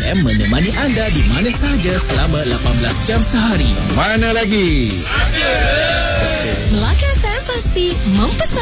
FM menemani anda di mana sahaja selama 18 jam sehari. Mana lagi? Melaka FM pasti mempesona.